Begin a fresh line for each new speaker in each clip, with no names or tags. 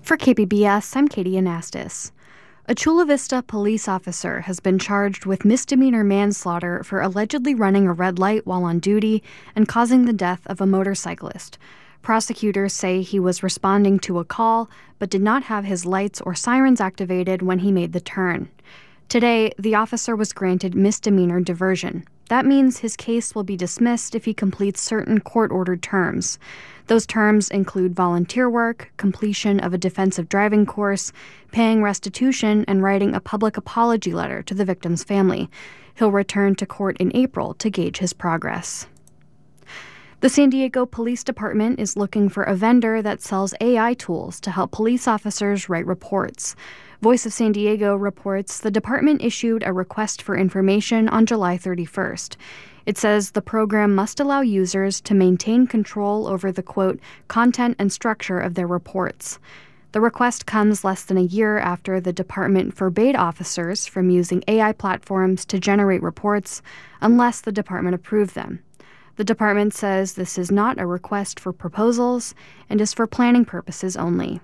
For KPBS, I'm Katie Anastas. A Chula Vista police officer has been charged with misdemeanor manslaughter for allegedly running a red light while on duty and causing the death of a motorcyclist. Prosecutors say he was responding to a call but did not have his lights or sirens activated when he made the turn. Today, the officer was granted misdemeanor diversion. That means his case will be dismissed if he completes certain court-ordered terms. Those terms include volunteer work, completion of a defensive driving course, paying restitution, and writing a public apology letter to the victim's family. He'll return to court in April to gauge his progress. The San Diego Police Department is looking for a vendor that sells AI tools to help police officers write reports. Voice of San Diego reports the department issued a request for information on July 31st. It says the program must allow users to maintain control over the, quote, content and structure of their reports. The request comes less than a year after the department forbade officers from using AI platforms to generate reports unless the department approved them. The department says this is not a request for proposals and is for planning purposes only.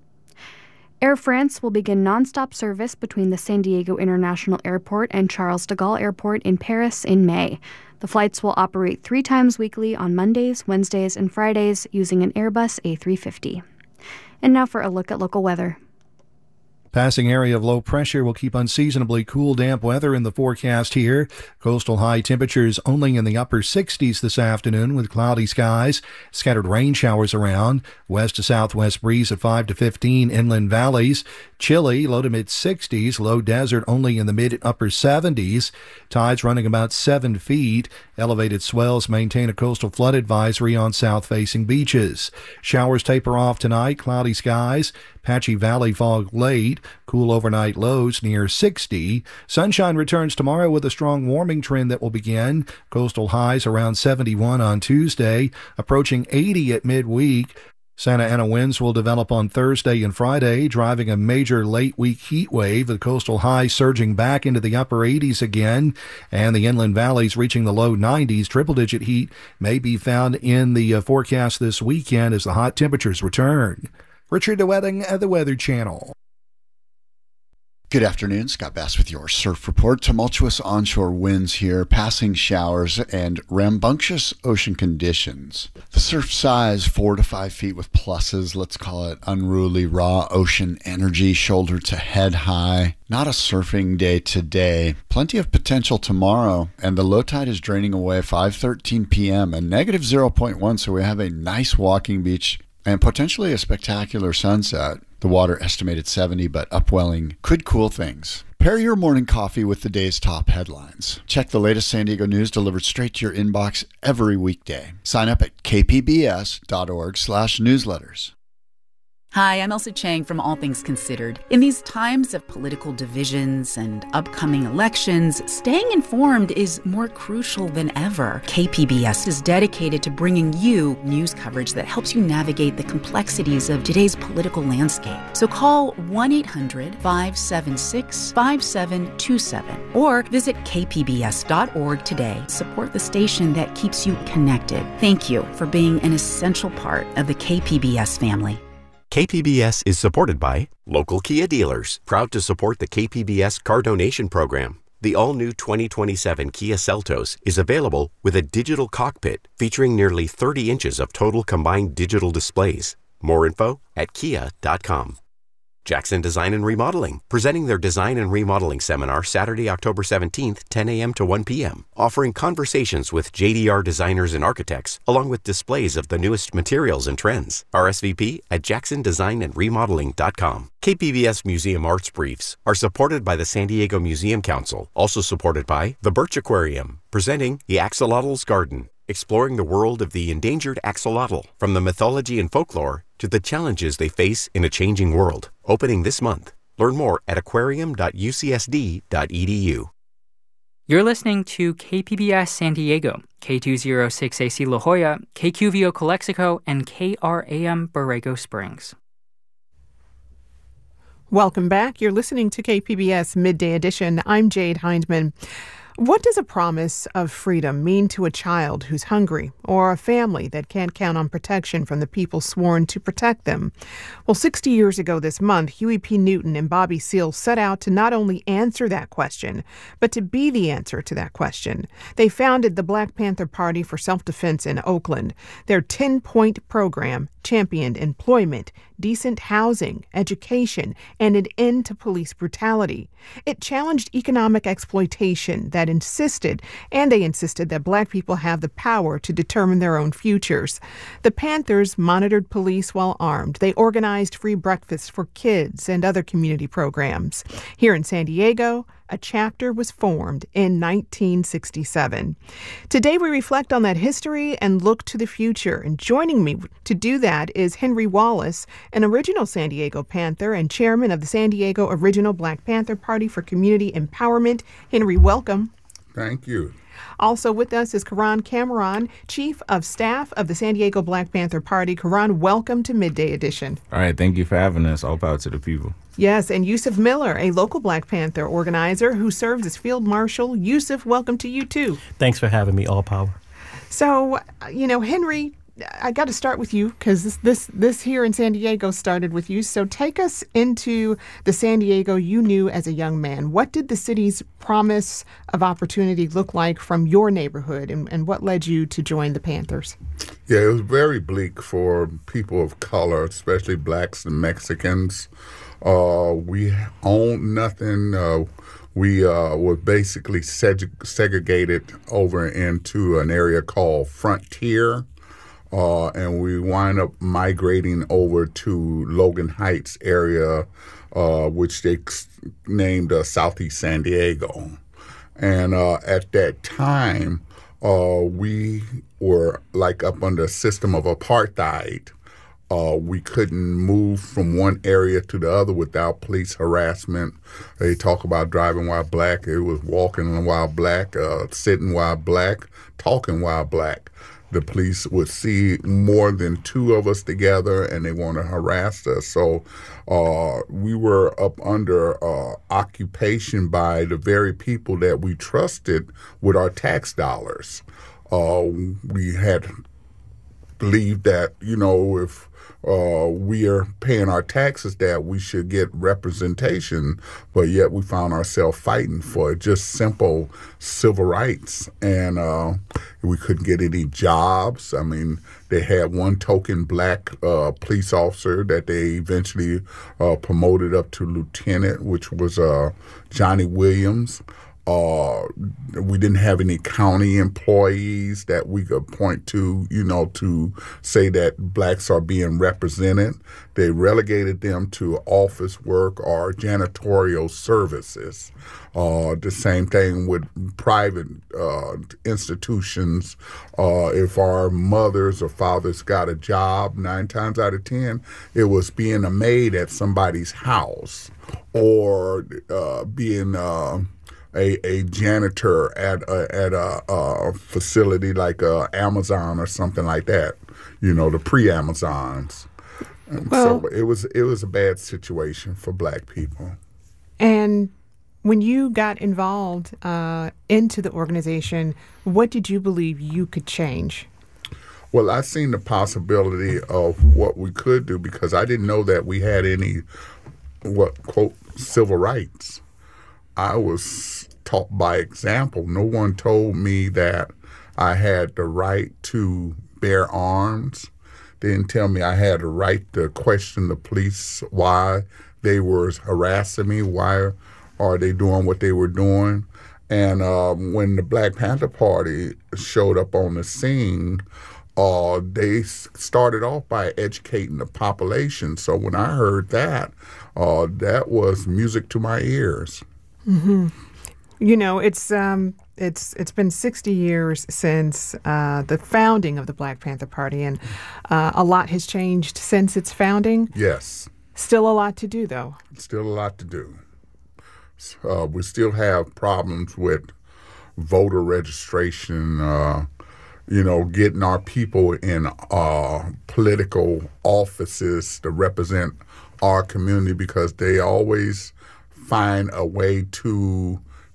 Air France will begin nonstop service between the San Diego International Airport and Charles de Gaulle Airport in Paris in May. The flights will operate 3 times weekly on Mondays, Wednesdays, and Fridays using an Airbus A350. And now for a look at local weather.
Passing area of low pressure will keep unseasonably cool, damp weather in the forecast here. Coastal high temperatures only in the upper 60s this afternoon with cloudy skies. Scattered rain showers around. West to southwest breeze at 5 to 15 inland valleys. Chilly, low to mid 60s. Low desert only in the mid upper 70s. Tides running about 7 feet. Elevated swells maintain a coastal flood advisory on south-facing beaches. Showers taper off tonight. Cloudy skies. Patchy valley fog late. Cool overnight lows near 60. Sunshine returns tomorrow with a strong warming trend that will begin. Coastal highs around 71 on Tuesday, approaching 80 at midweek. Santa Ana winds will develop on Thursday and Friday, driving a major late-week heat wave, the coastal high surging back into the upper 80s again, and the inland valleys reaching the low 90s. Triple-digit heat may be found in the forecast this weekend as the hot temperatures return. Richard DeWetting at the Weather Channel.
Good afternoon, Scott Bass with your surf report. Tumultuous onshore winds here, passing showers, and rambunctious ocean conditions. The surf size 4 to 5 feet with pluses. Let's call it unruly, raw ocean energy, shoulder to head high. Not a surfing day today. Plenty of potential tomorrow, and the low tide is draining away 5:13 p.m. and negative 0.1, so we have a nice walking beach and potentially a spectacular sunset. The water estimated 70, but upwelling could cool things. Pair your morning coffee with the day's top headlines. Check the latest San Diego news delivered straight to your inbox every weekday. Sign up at kpbs.org/newsletters.
Hi, I'm Elsa Chang from All Things Considered. In these times of political divisions and upcoming elections, staying informed is more crucial than ever. KPBS is dedicated to bringing you news coverage that helps you navigate the complexities of today's political landscape. So call 1-800-576-5727 or visit kpbs.org today. Support the station that keeps you connected. Thank you for being an essential part of the KPBS family.
KPBS is supported by local Kia dealers, proud to support the KPBS car donation program. The all-new 2027 Kia Seltos is available with a digital cockpit featuring nearly 30 inches of total combined digital displays. More info at kia.com. Jackson Design and Remodeling, presenting their Design and Remodeling Seminar Saturday, October 17th, 10 a.m. to 1 p.m., offering conversations with JDR designers and architects, along with displays of the newest materials and trends. RSVP at jacksondesignandremodeling.com. KPBS Museum Arts Briefs are supported by the San Diego Museum Council, also supported by the Birch Aquarium, presenting the Axolotl's Garden, exploring the world of the endangered axolotl, from the mythology and folklore to the challenges they face in a changing world. Opening this month. Learn more at aquarium.ucsd.edu.
You're listening to KPBS San Diego, K206AC La Jolla, KQVO Calexico, and KRAM Borrego Springs.
Welcome back. You're listening to KPBS Midday Edition. I'm Jade Hindman. What does a promise of freedom mean to a child who's hungry or a family that can't count on protection from the people sworn to protect them? Well, 60 years ago this month, Huey P. Newton and Bobby Seale set out to not only answer that question, but to be the answer to that question. They founded the Black Panther Party for Self-Defense in Oakland. Their 10-point program championed employment, decent housing, education, and an end to police brutality. It challenged economic exploitation that insisted that Black people have the power to determine their own futures. The Panthers monitored police while armed. They organized free breakfasts for kids and other community programs. Here in San Diego, a chapter was formed in 1967. Today we reflect on that history and look to the future. And joining me to do that is Henry Wallace, an original San Diego Panther and chairman of the San Diego Original Black Panther Party for Community Empowerment. Henry, welcome.
Thank you.
Also with us is Karan Cameron, Chief of Staff of the San Diego Black Panther Party. Karan, welcome to Midday Edition.
All right, thank you for having us. All power to the people.
Yes, and Yusuf Miller, a local Black Panther organizer who serves as Field Marshal. Yusuf, welcome to you too.
Thanks for having me. All power.
So, Henry, I got to start with you because this here in San Diego started with you. So take us into the San Diego you knew as a young man. What did the city's promise of opportunity look like from your neighborhood, and what led you to join the Panthers?
Yeah, it was very bleak for people of color, especially blacks and Mexicans. We owned nothing. We were basically segregated over into an area called Frontier. And we wind up migrating over to Logan Heights area, which they named Southeast San Diego. And at that time, we were like up under a system of apartheid. We couldn't move from one area to the other without police harassment. They talk about driving while black. It was walking while black, sitting while black, talking while black. The police would see more than two of us together and they want to harass us. So we were up under occupation by the very people that we trusted with our tax dollars. We had believed that, if we are paying our taxes, that we should get representation, but yet we found ourselves fighting for just simple civil rights, and we couldn't get any jobs. I mean, they had one token black police officer that they eventually promoted up to lieutenant, which was Johnny Williams. We didn't have any county employees that we could point to, to say that blacks are being represented. They relegated them to office work or janitorial services. The same thing with private institutions. If our mothers or fathers got a job, 9 times out of 10, it was being a maid at somebody's house or being a janitor at a facility like Amazon or something like that, the pre-Amazons. So it was a bad situation for black people.
And when you got involved into the organization, what did you believe you could change?
Well, I seen the possibility of what we could do because I didn't know that we had any, quote, civil rights. I was taught by example. No one told me that I had the right to bear arms. They didn't tell me I had the right to question the police, why they were harassing me, why are they doing what they were doing. And when the Black Panther Party showed up on the scene, they started off by educating the population. So when I heard that, that was music to my ears.
Mm-hmm. It's been 60 years since the founding of the Black Panther Party, and a lot has changed since its founding.
Yes.
Still a lot to do, though.
Still a lot to do. We still have problems with voter registration, getting our people in political offices to represent our community because they always find a way to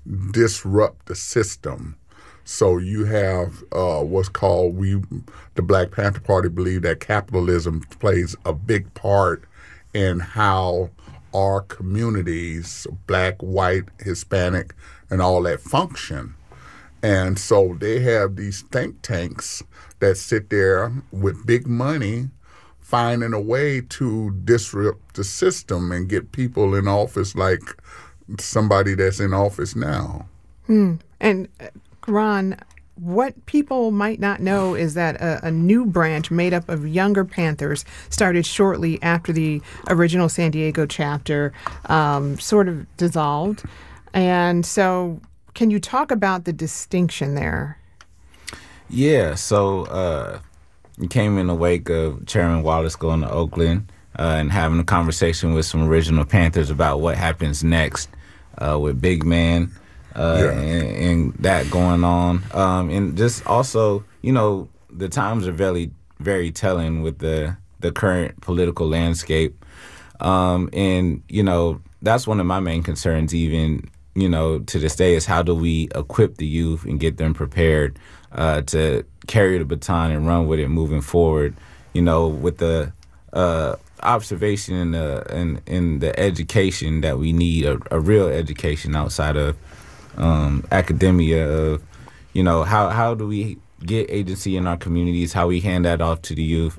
disrupt the system. So you have what's called, the Black Panther Party believe that capitalism plays a big part in how our communities, Black, white, Hispanic, and all that function. And so they have these think tanks that sit there with big money finding a way to disrupt the system and get people in office like somebody that's in office now.
And Ron, what people might not know is that a new branch made up of younger Panthers started shortly after the original San Diego chapter sort of dissolved. And so can you talk about the distinction there?
Yeah, so it came in the wake of Chairman Wallace going to Oakland and having a conversation with some original Panthers about what happens next with Big Man. And that going on. And just also, the times are very, very telling with the current political landscape. And, that's one of my main concerns even, to this day is how do we equip the youth and get them prepared to carry the baton and run with it moving forward, with the observation and the education that we need, a real education outside of academia of, how do we get agency in our communities, how we hand that off to the youth.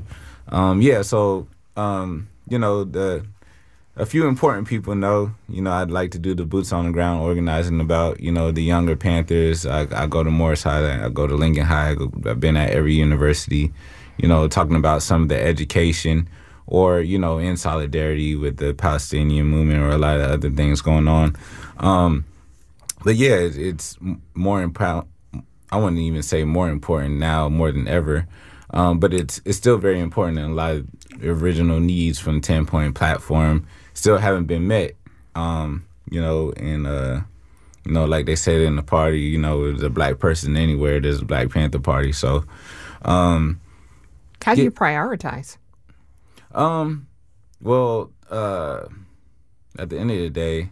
A few important people know, I'd like to do the boots on the ground organizing about, the younger Panthers. I go to Morris High, I go to Lincoln High, I've been at every university, talking about some of the education or, in solidarity with the Palestinian movement or a lot of other things going on. But yeah, it's more important. I wouldn't even say more important now, more than ever. But it's still very important, and a lot of original needs from the 10-point platform still haven't been met. Like they said in the party, there's a Black person anywhere, there's a Black Panther Party. So,
how do you prioritize?
At the end of the day,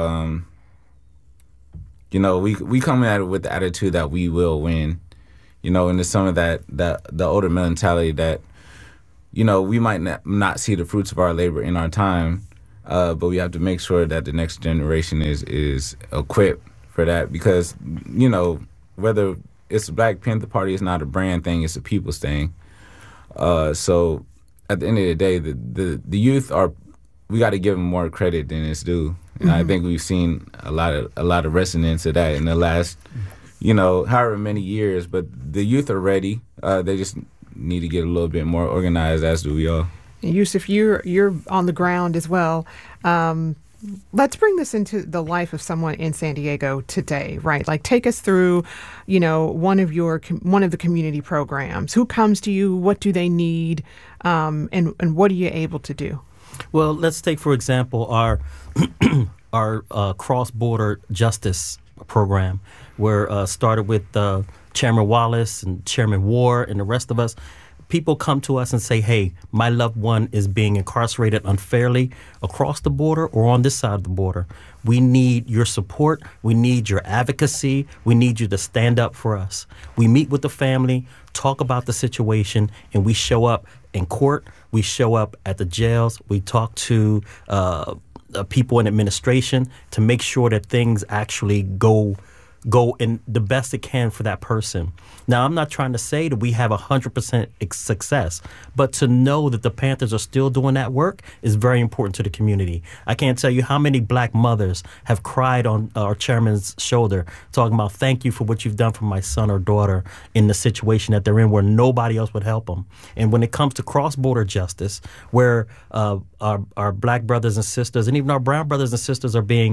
we come at it with the attitude that we will win, and there's some of that the older mentality that, we might not see the fruits of our labor in our time, but we have to make sure that the next generation is equipped for that because, whether it's the Black Panther Party, it's not a brand thing, it's a people's thing. So at the end of the day, the youth we got to give them more credit than it's due. And I think we've seen a lot of resonance of that in the last, however many years. But the youth are ready. They just need to get a little bit more organized, as do we all.
Yusuf, you're on the ground as well. Let's bring this into the life of someone in San Diego today, right? Like, take us through, one of the community programs. Who comes to you? What do they need? And what are you able to do?
Well, let's take, for example, our cross-border justice program, where started with Chairman Wallace and Chairman Ward and the rest of us. People come to us and say, hey, my loved one is being incarcerated unfairly across the border or on this side of the border. We need your support. We need your advocacy. We need you to stand up for us. We meet with the family, talk about the situation, and we show up in court. We show up at the jails. We talk to people in administration to make sure that things actually go in the best it can for that person. Now, I'm not trying to say that we have 100% success, but to know that the Panthers are still doing that work is very important to the community. I can't tell you how many Black mothers have cried on our chairman's shoulder talking about, thank you for what you've done for my son or daughter in the situation that they're in where nobody else would help them. And when it comes to cross-border justice, where our Black brothers and sisters and even our brown brothers and sisters are being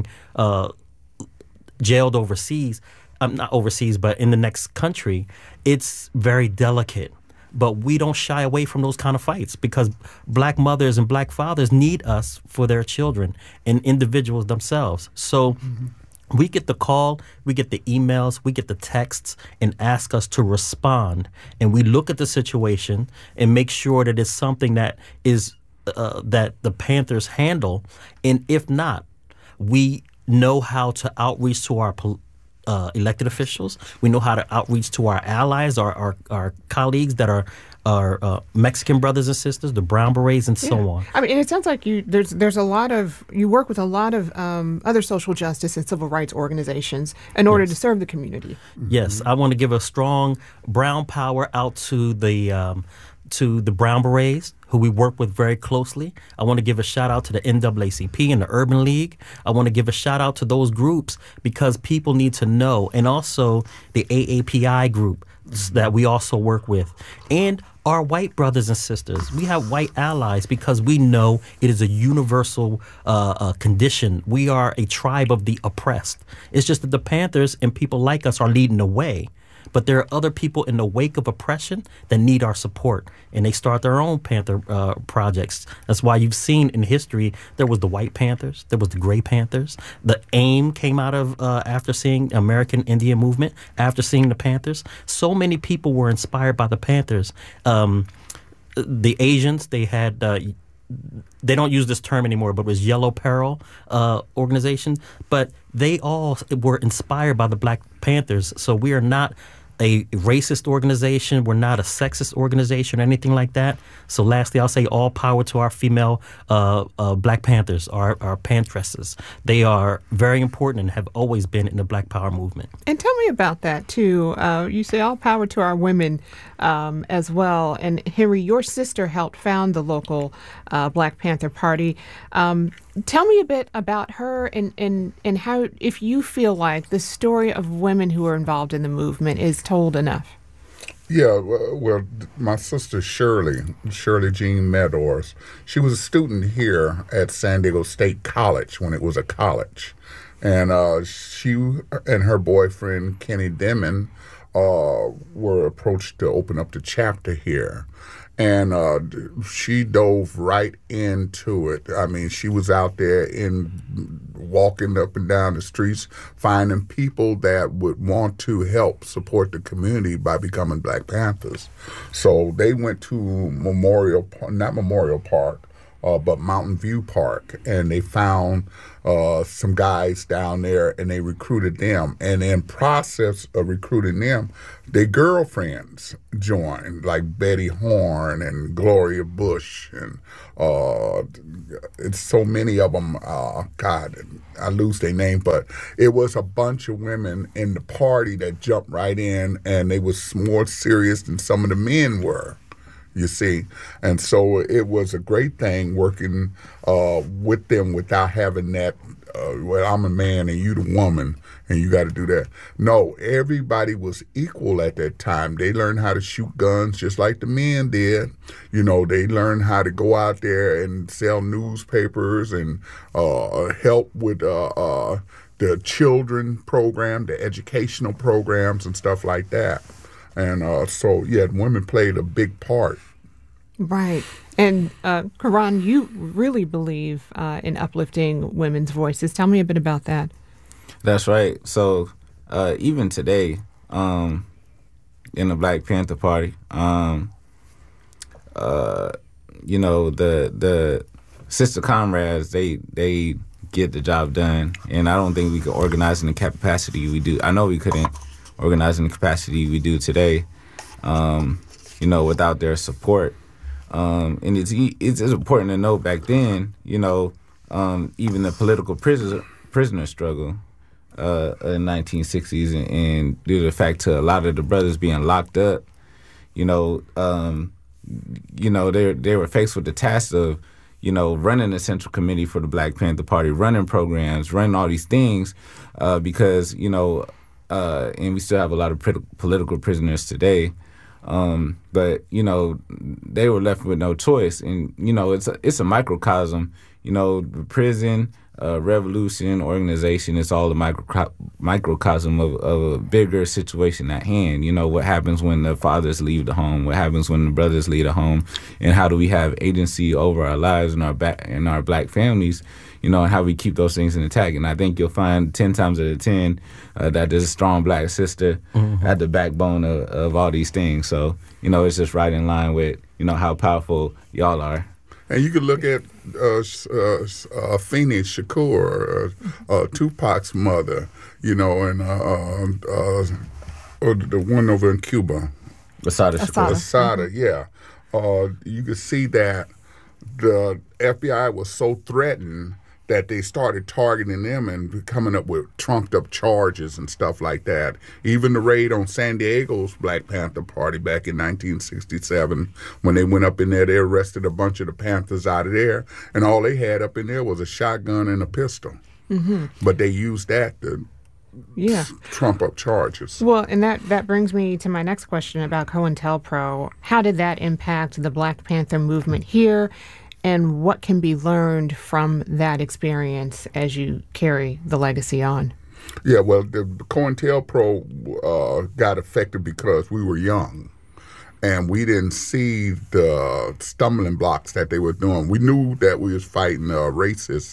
jailed overseas, not overseas, but in the next country, it's very delicate. But we don't shy away from those kind of fights because Black mothers and Black fathers need us for their children and individuals themselves. So we get the call, we get the emails, we get the texts and ask us to respond. And we look at the situation and make sure that it's something that is that the Panthers handle. And if not, we know how to outreach to our elected officials. We know how to outreach to our allies, our colleagues that are our Mexican brothers and sisters, the Brown Berets, and so on.
I mean, and it sounds like there's a lot of, you work with a lot of other social justice and civil rights organizations in order to serve the community.
Yes, I want to give a strong Brown power out to the Brown Berets, who we work with very closely. I want to give a shout out to the NAACP and the Urban League. I want to give a shout out to those groups because people need to know, and also the AAPI group that we also work with, and our white brothers and sisters. We have white allies because we know it is a universal condition. We are a tribe of the oppressed. It's just that the Panthers and people like us are leading the way. But there are other people in the wake of oppression that need our support, and they start their own Panther projects. That's why you've seen in history there was the White Panthers, there was the Gray Panthers. The AIM came out of after seeing American Indian Movement, after seeing the Panthers. So many people were inspired by the Panthers. The Asians, they had. They don't use this term anymore, but it was Yellow Peril organization. But they all were inspired by the Black Panthers. So we are not a racist organization. We're not a sexist organization or anything like that. So lastly, I'll say all power to our female Black Panthers, our Pantresses. They are very important and have always been in the Black Power movement.
And tell me about that, too. You say all power to our women as well. And Henry, your sister helped found the local Black Panther Party. Tell me a bit about her and how, if you feel like the story of women who are involved in the movement is told enough.
Yeah, well, my sister Shirley Jean Meadows, she was a student here at San Diego State College when it was a college. And she and her boyfriend, Kenny Demon, were approached to open up the chapter here. And she dove right into it. I mean, she was out there walking up and down the streets, finding people that would want to help support the community by becoming Black Panthers. So they went to not Memorial Park, but Mountain View Park, and they found some guys down there, and they recruited them. And in the of recruiting them, their girlfriends joined, like Betty Horn and Gloria Bush, and it's so many of them. God, I lose their name, but it was a bunch of women in the party that jumped right in, and they was more serious than some of the men were. You see, and so it was a great thing working with them without having that, well, I'm a man and you the woman and you got to do that. No, everybody was equal at that time. They learned how to shoot guns just like the men did. You know, they learned how to go out there and sell newspapers and help with the children program, the educational programs and stuff like that. And so, yeah, women played a big part.
Right. And Karan, you really believe in uplifting women's voices. Tell me a bit about that.
That's right. So even today, in the Black Panther Party, you know, the sister comrades, they get the job done. And I don't think we could organize in the capacity we do. I know we couldn't organize in the capacity we do today, you know, without their support. And it's important to know back then, you know, even the political prisoner struggle in 1960s and due to the fact to a lot of the brothers being locked up, you know, they were faced with the task of, you know, running the Central Committee for the Black Panther Party, running programs, running all these things, because, you know, and we still have a lot of political prisoners today. But, you know, they were left with no choice. And, you know, it's a microcosm. You know, the prison, revolution, organization, it's all a microcosm of a bigger situation at hand. You know, what happens when the fathers leave the home? What happens when the brothers leave the home? And how do we have agency over our lives and our Black families? You know, and how we keep those things intact. And I think you'll find 10 times out of 10 that there's a strong Black sister at the backbone of all these things. So, you know, it's just right in line with, you know, how powerful y'all are.
And you could look at Afeni Shakur, Tupac's mother, and or the one over in Cuba.
Assata Shakur.
Assata, yeah. You could see that the FBI was so threatened that they started targeting them and coming up with trumped-up charges and stuff like that. Even the raid on San Diego's Black Panther Party back in 1967, when they went up in there, they arrested a bunch of the Panthers out of there, and all they had up in there was a shotgun and a pistol. Mm-hmm. But they used that to trump up charges.
Well, and that brings me to my next question about COINTELPRO. How did that impact the Black Panther movement here? And what can be learned from that experience as you carry the legacy on?
Yeah, well, the COINTELPRO got affected because we were young. And we didn't see the stumbling blocks that they were doing. We knew that we was fighting a racist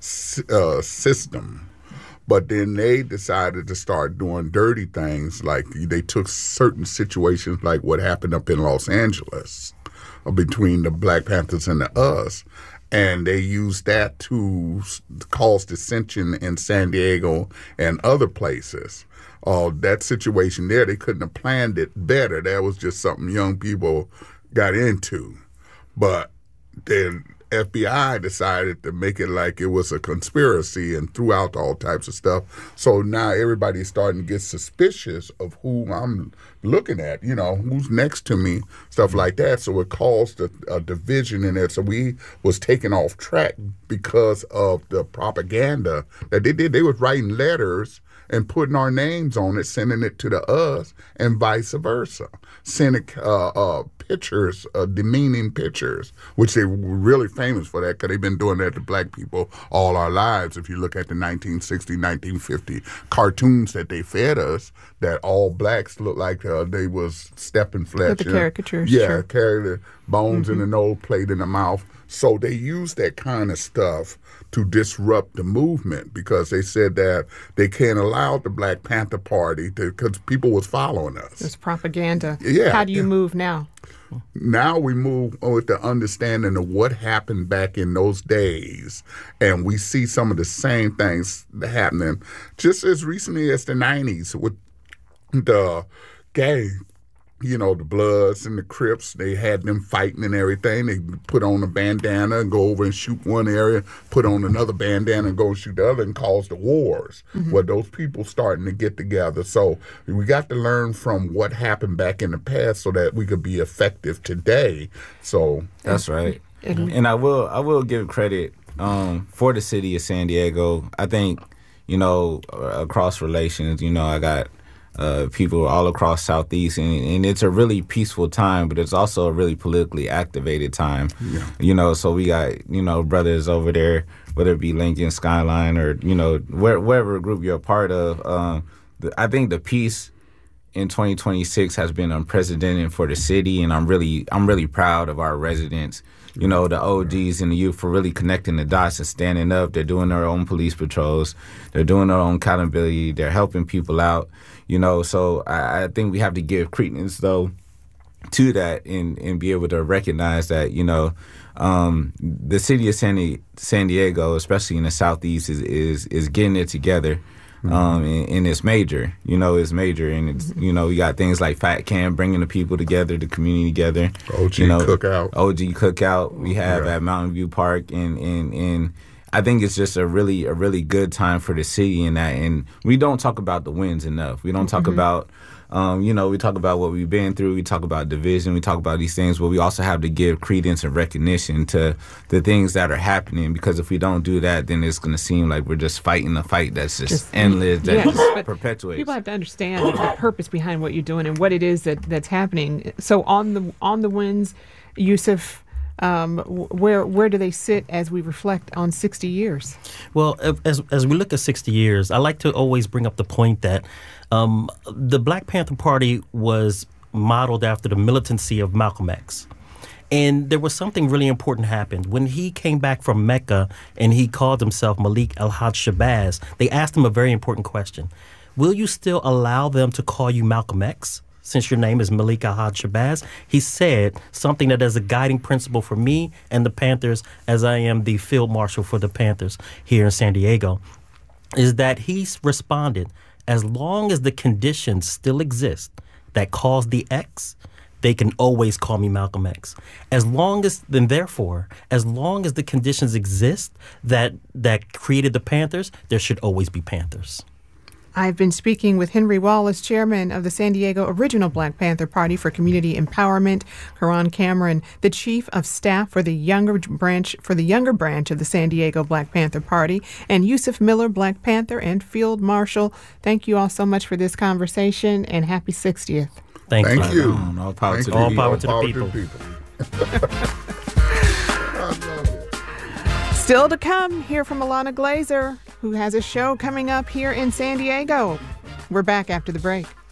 system. But then they decided to start doing dirty things. Like they took certain situations like what happened up in Los Angeles between the Black Panthers and the US, and they used that to cause dissension in San Diego and other places. That situation there, they couldn't have planned it better. That was just something young people got into. But then FBI decided to make it like it was a conspiracy and threw out all types of stuff. So now everybody's starting to get suspicious of who I'm looking at, who's next to me, stuff like that. So it caused a division in there. So we was taken off track because of the propaganda that they did. They was writing letters and putting our names on it, sending it to the us, and vice versa. Sending pictures, demeaning pictures, which they were really famous for that because they've been doing that to black people all our lives. If you look at the 1960, 1950 cartoons that they fed us, that all blacks looked like they was Steppenfletcher.
With the caricatures.
Yeah,
sure.
carry the bones in the nose, plate in the mouth. So they used that kind of stuff to disrupt the movement because they said that they can't allow the Black Panther Party because people was following us.
It's propaganda.
Yeah.
How do you move now?
Now we move with the understanding of what happened back in those days, and we see some of the same things happening just as recently as the 90s with the gang. The Bloods and the Crips, they had them fighting and everything. They put on a bandana and go over and shoot one area, put on another bandana and go and shoot the other and cause the wars. Mm-hmm. Well, those people starting to get together. So we got to learn from what happened back in the past so that we could be effective today. So
that's right. And I will give credit for the city of San Diego. I think, across relations, I got people all across Southeast, and it's a really peaceful time, but it's also a really politically activated time. Yeah. So we got, brothers over there, whether it be Lincoln, Skyline, or, wherever group you're a part of. I think the peace in 2026 has been unprecedented for the city, and I'm really proud of our residents, the OGs and the youth for really connecting the dots and standing up. They're doing their own police patrols. They're doing their own accountability. They're helping people out. So I think we have to give credence, though, to that and be able to recognize that, the city of San Diego, especially in the Southeast, is getting it together. And it's major, it's major. And it's, we got things like Fat Cam bringing the people together, the community together.
OG Cookout
we have at Mountain View Park. And I think it's just a really good time for the city in that. And we don't talk about the wins enough. We don't talk about, we talk about what we've been through. We talk about division. We talk about these things, but we also have to give credence and recognition to the things that are happening, because if we don't do that, then it's going to seem like we're just fighting a fight that's just endless, that just perpetuates.
People have to understand the purpose behind what you're doing and what it is that's happening. So on the wins, Yusuf, where do they sit as we reflect on 60 years?
Well, as we look at 60 years, I like to always bring up the point that the Black Panther Party was modeled after the militancy of Malcolm X. And there was something really important happened. When he came back from Mecca and he called himself Malik El-Haj Shabazz, they asked him a very important question. Will you still allow them to call you Malcolm X? since your name is Malika Hodge-Shabazz, he said something that is a guiding principle for me and the Panthers, as I am the field marshal for the Panthers here in San Diego, is that he's responded, as long as the conditions still exist that cause the X, they can always call me Malcolm X. As long as the conditions exist that created the Panthers, there should always be Panthers.
I've been speaking with Henry Wallace, chairman of the San Diego Original Black Panther Party for Community Empowerment, Karan Cameron, the chief of staff for the younger branch of the San Diego Black Panther Party, and Yusuf Miller, Black Panther and Field Marshal. Thank you all so much for this conversation, and happy 60th.
Thank you.
All power to
the people.
I love it.
Still to come, hear from Alana Glazer, who has a show coming up here in San Diego. We're back after the break.